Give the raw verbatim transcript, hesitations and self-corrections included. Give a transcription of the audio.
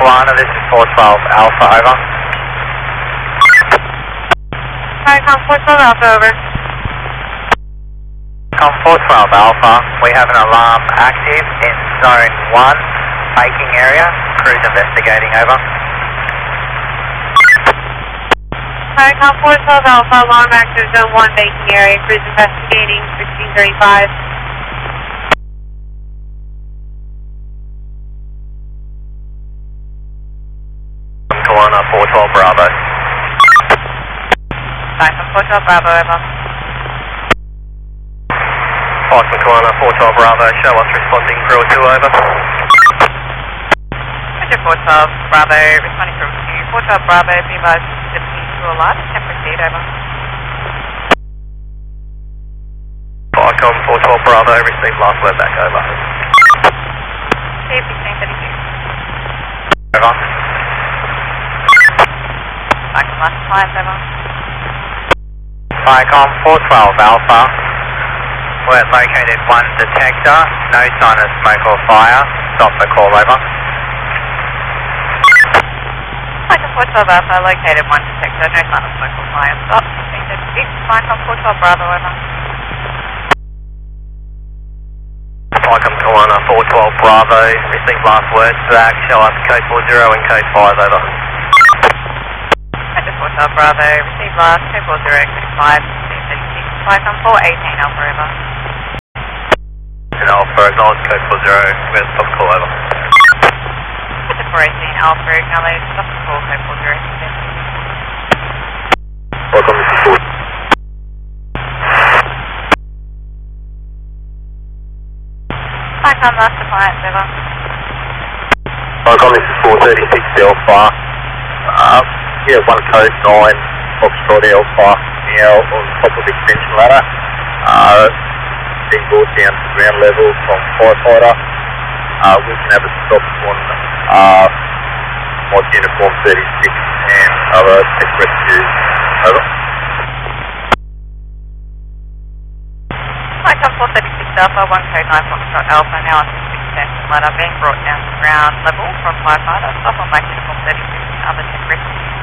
Kiwana, this is four twelve Alpha, over. Tricom four twelve Alpha, over. Com four twelve Alpha, we have an alarm active in zone one, baking area, crews investigating, over. Tricom four twelve Alpha, alarm active zone one, baking area, crews investigating, sixteen thirty-five. Kiwana, four twelve Bravo. Tricom four twelve Bravo, over. Boston Kiwana, four twelve Bravo, show us responding crew two, over. Roger four twelve Bravo, responding from Q. four twelve Bravo, be advised deputy to alarm, can proceed, over. Vicom, four twelve Bravo, receive last word back, over. C sixteen thirty-two. Over. Vicom last client, over. Vicom, four twelve Alpha, we're located one detector, no sign of smoke or fire, stop the call, over. Vicom four twelve Alpha, located one detector, no sign of smoke or fire, stop, sixteen thirty-six. Vicom four twelve Bravo, over. Vicom Kiwana, four twelve Bravo, receive last words back, show us code four zero and code five, over. Roger four twelve Bravo, receive last, code four zero, code five, sixteen thirty-six. Vicom four eighteen Alpha, over. And Alpha, acknowledge code four zero, we're going to stop the call, over. Roger four eighteen Alpha, acknowledge, stop the call, code four zero. Welcome, this is four. Vicom last defiance, over. Welcome, this is four thirty-six Alpha. Uh, yeah, one code nine, Foxtrot Alpha, now on top of extension ladder. Uh, being brought down to ground level from firefighter. Uh, we can have a stop on uh, mod uniform thirty-six and other tech rescues. Over. Vicom four thirty-six Alpha, one code nine Foxtrot Alpha, now on extension ladder, being brought down to ground level from firefighter. Stop on base uniform thirty-six and other tech rescues.